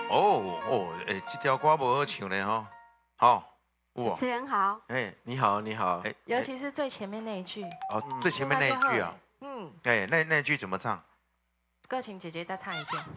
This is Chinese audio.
这条歌不好唱呢哈。好，有哦。 主持人好。 你好，你好。 尤其是最前面那一句。 最前面那一句啊。那句怎么唱？ 歌琴姐姐再唱一遍。